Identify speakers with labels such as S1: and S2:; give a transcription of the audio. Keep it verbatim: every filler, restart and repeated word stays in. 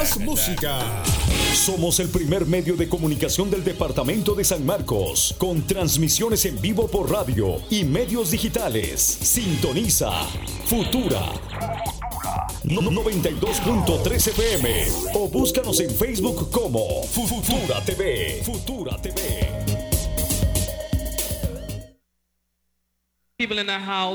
S1: más música. Somos el primer medio de comunicación del departamento de San Marcos, con transmisiones en vivo por radio y medios digitales. Sintoniza Futura no- noventa y dos punto tres F M o búscanos en Facebook como Futura T V. Futura T V.
S2: People in the house.